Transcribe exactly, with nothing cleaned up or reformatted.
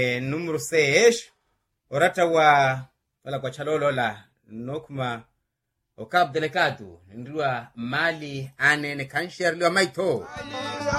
numero seis orata wa wala kwa chalolo la nokuma okab delikatu ndua mali ane ne kanshir liwa maito